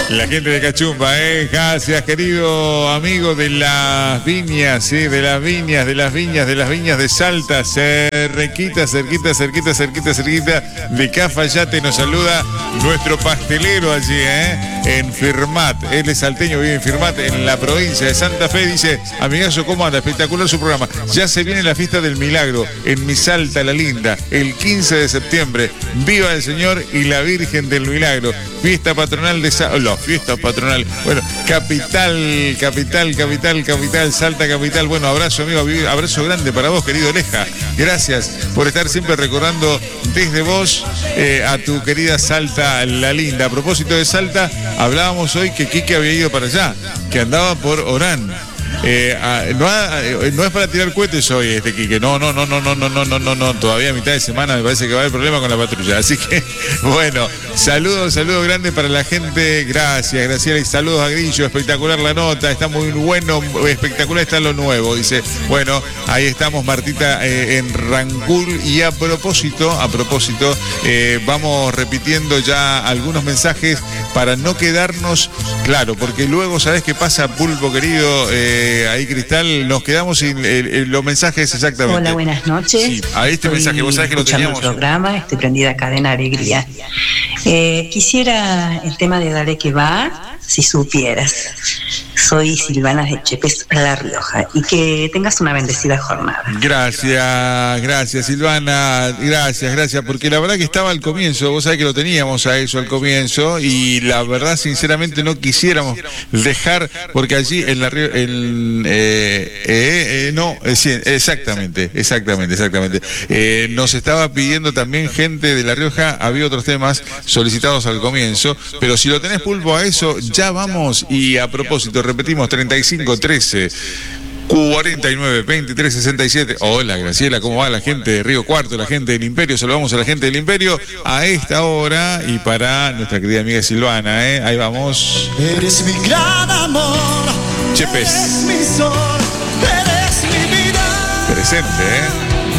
La gente de Cachumba, gracias, querido amigo de las viñas, de las viñas, de las viñas, de las viñas de Salta, cerquita de Cafayate. Nos saluda nuestro pastelero allí, en Firmat. Él es salteño, vive en Firmat, en la provincia de Santa Fe. Dice, amigazo, ¿cómo anda? Espectacular su programa. Ya se viene la fiesta del milagro en mi Salta la linda, el 15 de septiembre. Viva el Señor y la Virgen del Milagro. Fiesta patronal de Salta. Fiesta patronal. Bueno, capital, Salta capital. Bueno, abrazo, amigo, abrazo grande para vos, querido Leja. Gracias por estar siempre recordando desde vos a tu querida Salta la linda. A propósito de Salta, hablábamos hoy que Quique había ido para allá, que andaba por Orán. No es para tirar cohetes hoy, Quique. No. Todavía a mitad de semana me parece que va a haber problema con la patrulla. Así que, bueno, saludos grande para la gente. Gracias, Graciela. Y saludos a Grillo. Espectacular la nota. Está muy bueno. Espectacular está lo nuevo. Dice, bueno, ahí estamos, Martita, en Rancul. Y a propósito, vamos repitiendo ya algunos mensajes para no quedarnos, claro, porque luego, ¿sabés qué pasa, Pulpo querido? Ahí, Cristal, nos quedamos sin los mensajes exactamente. Hola, buenas noches. Sí, a este mensaje, vos sabés que lo teníamos. El programa, estoy prendida acá en Alegría. Quisiera el tema de Dale que va, si supieras. Soy Silvana de Chepes, La Rioja, y que tengas una bendecida jornada. Gracias, Silvana, gracias, porque la verdad que estaba al comienzo, vos sabés que lo teníamos a eso al comienzo, y la verdad, sinceramente, no quisiéramos dejar, porque allí en La Rioja, exactamente. Nos estaba pidiendo también gente de La Rioja, había otros temas solicitados al comienzo, pero si lo tenés, Pulpo, a eso, ya vamos. Y a propósito, repetimos, 35 13 49 23 67. Hola, Graciela, ¿cómo va la gente de Río Cuarto, la gente del Imperio? Saludamos a la gente del Imperio a esta hora, y para nuestra querida amiga Silvana, ahí vamos. Eres mi gran amor, Chepes. eres mi sol, eres mi vida. Presente,